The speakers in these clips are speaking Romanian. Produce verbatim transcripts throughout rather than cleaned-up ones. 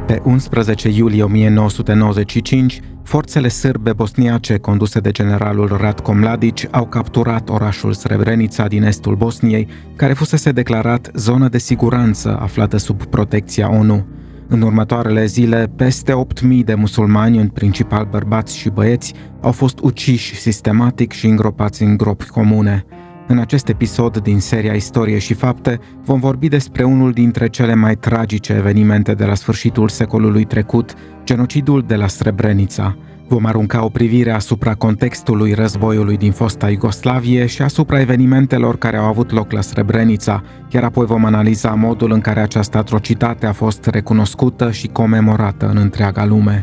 Pe unsprezece iulie o mie nouă sute nouăzeci și cinci, forțele sârbe bosniace conduse de generalul Ratko Mladić au capturat orașul Srebrenica din estul Bosniei, care fusese declarat zonă de siguranță aflată sub protecția O N U. În următoarele zile, peste opt mii de musulmani, în principal bărbați și băieți, au fost uciși sistematic și îngropați în gropi comune. În acest episod din seria Istorie și Fapte vom vorbi despre unul dintre cele mai tragice evenimente de la sfârșitul secolului trecut, genocidul de la Srebrenica. Vom arunca o privire asupra contextului războiului din fosta Iugoslavie și asupra evenimentelor care au avut loc la Srebrenica, iar apoi vom analiza modul în care această atrocitate a fost recunoscută și comemorată în întreaga lume.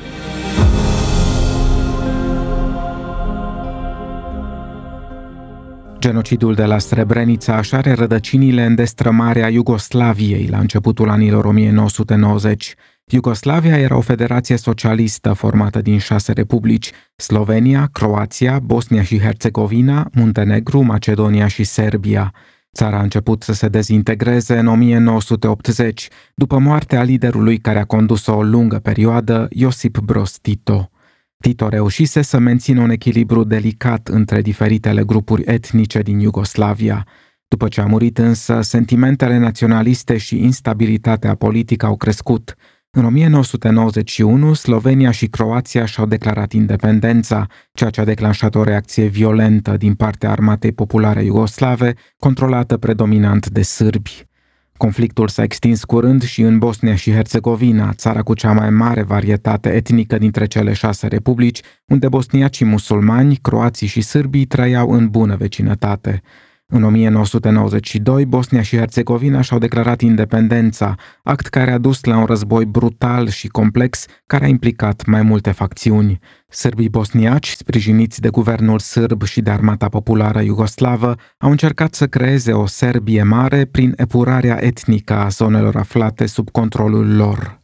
Genocidul de la Srebrenica își are rădăcinile în destrămarea Iugoslaviei la începutul anilor o mie nouă sute nouăzeci. Iugoslavia era o federație socialistă formată din șase republici: Slovenia, Croația, Bosnia și Herțegovina, Muntenegru, Macedonia și Serbia. Țara a început să se dezintegreze în o mie nouă sute optzeci, după moartea liderului care a condus-o o lungă perioadă, Iosip Broz Tito. Tito reușise să mențină un echilibru delicat între diferitele grupuri etnice din Iugoslavia. După ce a murit însă, sentimentele naționaliste și instabilitatea politică au crescut. În o mie nouă sute nouăzeci și unu, Slovenia și Croația și-au declarat independența, ceea ce a declanșat o reacție violentă din partea Armatei Populare Iugoslave, controlată predominant de sârbi. Conflictul s-a extins curând și în Bosnia și Herțegovina, țara cu cea mai mare varietate etnică dintre cele șase republici, unde bosniacii musulmani, croații și sârbii trăiau în bună vecinătate. În o mie nouă sute nouăzeci și doi, Bosnia și Herțegovina și-au declarat independența, act care a dus la un război brutal și complex care a implicat mai multe facțiuni. Sârbii bosniaci, sprijiniți de guvernul sârb și de Armata Populară Iugoslavă, au încercat să creeze o Serbie mare prin epurarea etnică a zonelor aflate sub controlul lor.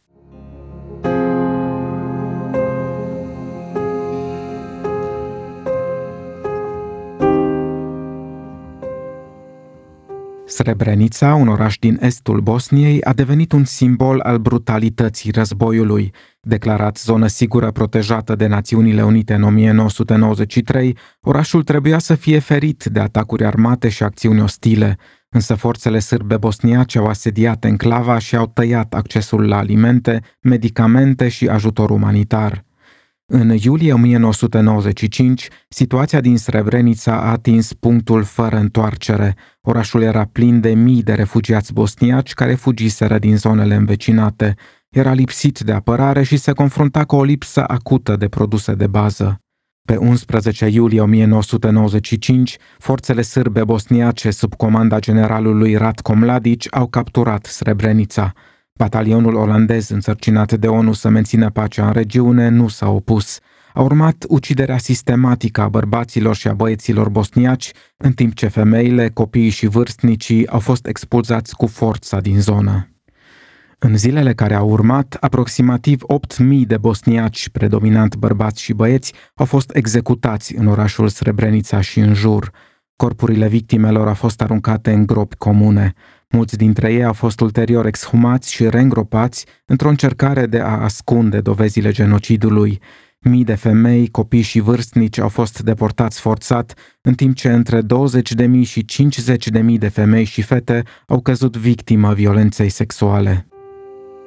Srebrenica, un oraș din estul Bosniei, a devenit un simbol al brutalității războiului. Declarat zonă sigură protejată de Națiunile Unite în o mie nouă sute nouăzeci și trei, orașul trebuia să fie ferit de atacuri armate și acțiuni ostile, însă forțele sârbe bosniace au asediat enclava și au tăiat accesul la alimente, medicamente și ajutor umanitar. În iulie o mie nouă sute nouăzeci și cinci, situația din Srebrenica a atins punctul fără întoarcere. Orașul era plin de mii de refugiați bosniaci care fugiseră din zonele învecinate. Era lipsit de apărare și se confrunta cu o lipsă acută de produse de bază. Pe unsprezece iulie o mie nouă sute nouăzeci și cinci, forțele sârbe bosniace sub comanda generalului Ratko Mladić au capturat Srebrenica. Batalionul olandez însărcinat de O N U să mențină pacea în regiune nu s-a opus. A urmat uciderea sistematică a bărbaților și a băieților bosniaci, în timp ce femeile, copiii și vârstnicii au fost expulzați cu forța din zonă. În zilele care au urmat, aproximativ opt mii de bosniaci, predominant bărbați și băieți, au fost executați în orașul Srebrenica și în jur. Corpurile victimelor au fost aruncate în gropi comune. Mulți dintre ei au fost ulterior exhumați și reîngropați într-o încercare de a ascunde dovezile genocidului. Mii de femei, copii și vârstnici au fost deportați forțat, în timp ce între douăzeci de mii și cincizeci de mii de femei și fete au căzut victimă violenței sexuale.